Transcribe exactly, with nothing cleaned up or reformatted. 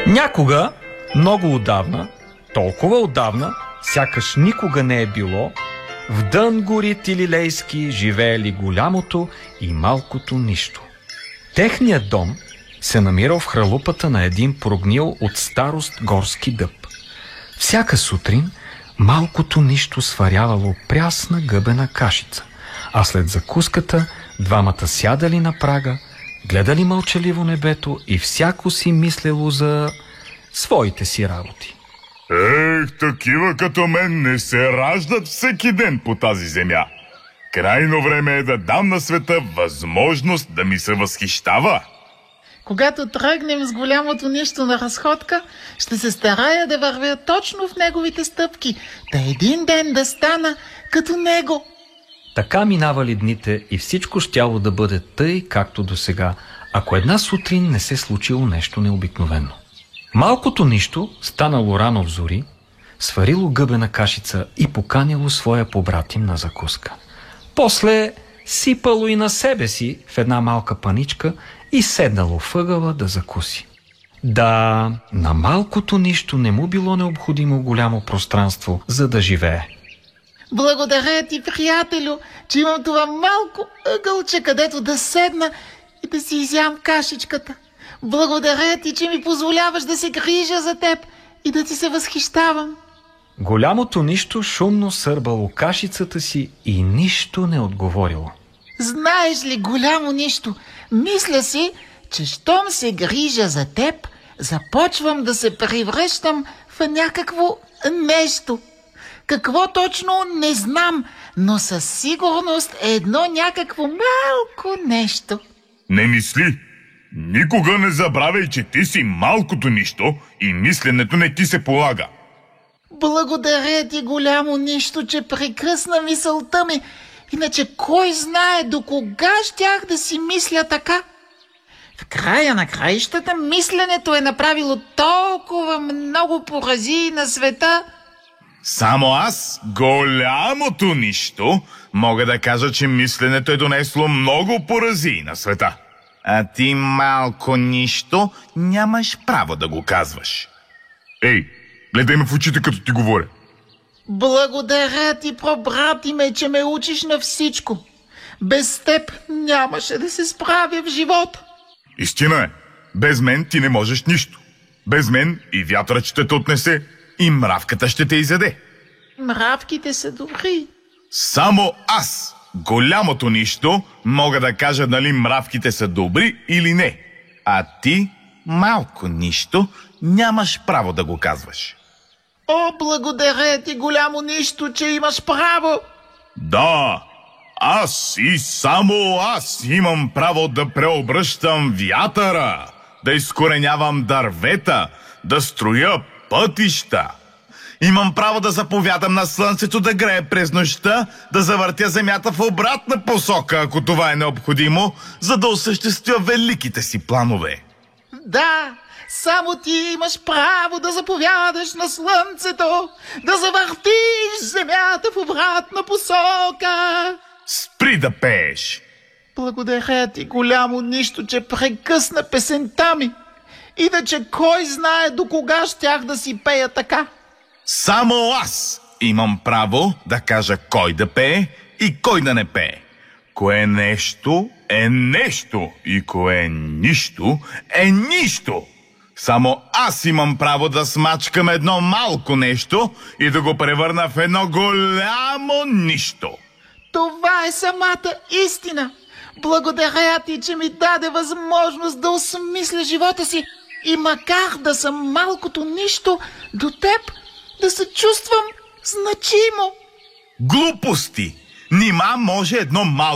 Някога, много отдавна, толкова отдавна, сякаш никога не е било, в дън гори Тилилейски живеели голямото и малкото нищо. Техният дом се намирал в хралупата на един прогнил от старост горски дъб. Всяка сутрин малкото нищо сварявало прясна гъбена кашица, а след закуската двамата сядали на прага, гледали мълчаливо небето и всяко си мислело за своите си работи. Ех, такива като мен не се раждат всеки ден по тази земя. Крайно време е да дам на света възможност да ми се възхищава. Когато тръгнем с голямото нищо на разходка, ще се старая да вървя точно в неговите стъпки, да един ден да стана като него. Така минавали дните и всичко щяло да бъде тъй, както досега, ако една сутрин не се случило нещо необикновено. Малкото нищо станало рано в зори, сварило гъбена кашица и поканило своя побратим на закуска. После сипало и на себе си в една малка паничка и седнало въгъла да закуси. Да, на малкото нищо не му било необходимо голямо пространство, за да живее. Благодаря ти, приятелю, че имам това малко ъгълче, където да седна и да си изям кашичката. Благодаря ти, че ми позволяваш да се грижа за теб и да ти се възхищавам. Голямото нищо шумно сърбало кашицата си и нищо не отговорило. Знаеш ли, голямо нищо, мисля си, че щом се грижа за теб, започвам да се превръщам в някакво нещо. Какво точно не знам, но със сигурност е едно някакво малко нещо. Не мисли! Никога не забравяй, че ти си малкото нищо и мисленето не ти се полага. Благодаря ти, голямо нищо, че прекъсна мисълта ми. Иначе кой знае до кога щях да си мисля така? В края на краищата мисленето е направило толкова много поразии на света. Само аз, голямото нищо, мога да кажа, че мисленето е донесло много поразии на света. А ти, малко нищо, нямаш право да го казваш. Ей, гледай ме в очите, като ти говоря. Благодаря ти, пробрати ме, че ме учиш на всичко. Без теб нямаше да се справя в живота. Истина е, без мен ти не можеш нищо. Без мен и вятърът ще те отнесе, и мравката ще те изяде. Мравките са добри. Само аз, голямото нищо, мога да кажа дали мравките са добри или не. А ти, малко нищо, нямаш право да го казваш. О, благодаря ти, голямо нищо, че имаш право. Да, аз и само аз имам право да преобръщам вятъра, да изкоренявам дървета, да строя пътища. Имам право да заповядам на слънцето да грее през нощта, да завъртя земята в обратна посока, ако това е необходимо, за да осъществя великите си планове. Да, само ти имаш право да заповядаш на слънцето, да завъртиш земята в обратна посока. Спри да пееш! Благодаря ти, голямо нищо, че прекъсна песента ми. Иначе кой знае до кога щях да си пея така. Само аз имам право да кажа кой да пее и кой да не пее. Кое нещо е нещо и кое нищо е нищо. Само аз имам право да смачкам едно малко нещо и да го превърна в едно голямо нищо. Това е самата истина. Благодаря ти, че ми даде възможност да осмисля живота си и макар да съм малкото нищо, до теб да се чувствам значимо. Глупости! Нима може едно малко